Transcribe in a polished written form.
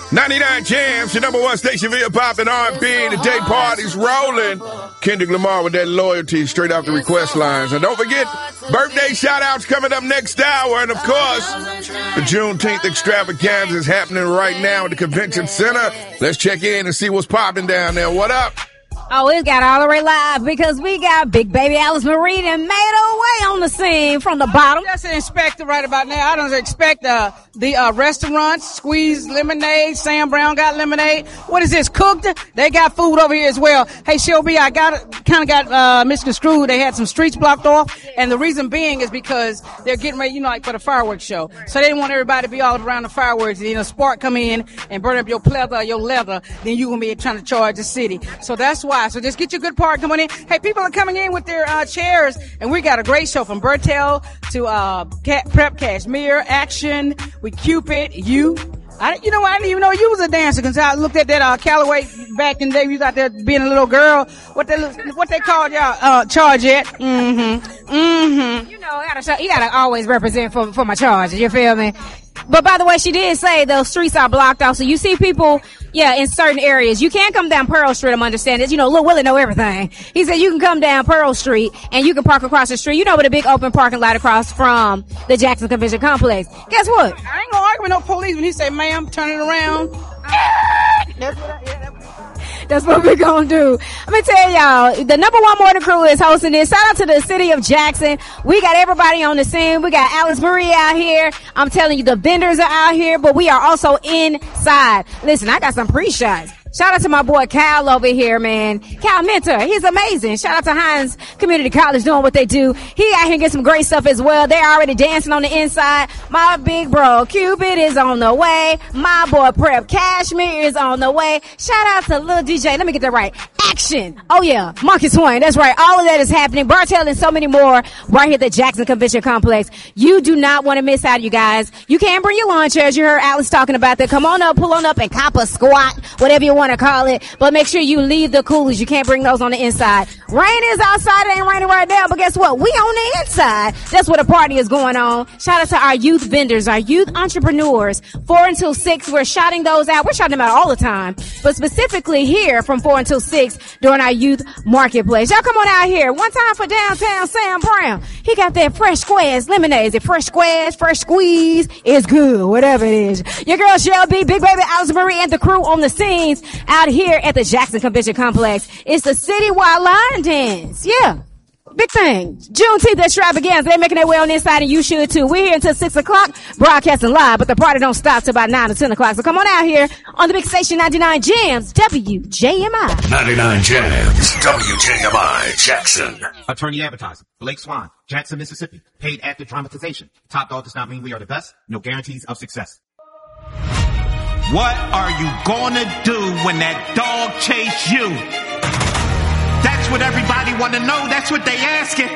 99 Jams, your number one station for hip-hop and R&B. The day party's rolling. Kendrick Lamar with that loyalty straight off the request lines. And don't forget, birthday shout-outs coming up next hour. And, of course, the Juneteenth extravaganza is happening right now at the Convention Center. Let's check in and see what's popping down there. What up? Oh, it's got all the way live because we got Big Baby Alice Marie and made her way on the scene from the bottom. That's an inspector right about now. I don't expect the restaurants, Squeeze Lemonade, Sam Brown got lemonade. What is this, cooked? They got food over here as well. Hey, Shelby, I got misconstrued. They had some streets blocked off, and the reason being is because they're getting ready, like for the fireworks show. So they didn't want everybody to be all around the fireworks. Spark come in and burn up your pleather or your leather, then you're going to be trying to charge the city. So that's why. So just get your good part coming in. Hey, people are coming in with their chairs, and we got a great show from Bertel to Prep Cashmere, Action, with Cupid, I didn't even know you was a dancer because I looked at that Callaway back in the day. You was out there being a little girl. What they called y'all? Chargette. Mm-hmm. You gotta always represent for my charge. You feel me? But by the way, she did say those streets are blocked off. So you see people, in certain areas. You can't come down Pearl Street, I'm understanding. Lil Willie know everything. He said you can come down Pearl Street and you can park across the street. With a big open parking lot across from the Jackson Convention Complex. Guess what? I ain't gonna argue with no police when he say, ma'am, turn it around. That's what we're gonna do. Let me tell y'all, the number one morning crew is hosting this. Shout out to the city of Jackson. We got everybody on the scene. We got Alice Marie out here. I'm telling you, the vendors are out here, but we are also inside. Listen, I got some pre-shots. Shout out to my boy Kyle over here, man. Kyle Mentor, he's amazing. Shout out to Hines Community College doing what they do. He out here getting some great stuff as well. They're already dancing on the inside. My big bro Cupid is on the way. My boy Prep Cashmere is on the way. Shout out to Lil DJ. Let me get that right. Action. Oh yeah, Marcus Swain. That's right. All of that is happening. Bartell and so many more right here at the Jackson Convention Complex. You do not want to miss out, you guys. You can bring your lawn chairs. You heard Alice talking about that. Come on up, pull on up and cop a squat, whatever you want to call it, but make sure you leave the coolers. You can't bring those on the inside. Rain is outside. It ain't raining right now, but guess what? We on the inside. That's where the party is going on. Shout out to our youth vendors, our youth entrepreneurs. 4 until 6, we're shouting those out. We're shouting them out all the time, but specifically here from 4 until 6 during our youth marketplace. Y'all come on out here. One time for downtown Sam Brown. He got that fresh squares lemonade. Is it fresh squares, fresh squeeze? It's good, whatever it is. Your girl Shelby, Big Baby Alice Marie, and the crew on the scenes out here at the Jackson Convention Complex. It's the citywide line dance. Yeah. Big thing. Juneteenth extravaganza. They're making their way on the inside, and you should too. We're here until 6 o'clock, broadcasting live, but the party don't stop till about 9 or 10 o'clock. So come on out here on the big station 99 Jams, WJMI. 99 Jams, WJMI, Jackson. Attorney advertising. Blake Swan, Jackson, Mississippi. Paid actor dramatization. Top dog does not mean we are the best. No guarantees of success. What are you gonna do when that dog chase you? That's what everybody wanna know. That's what they asking.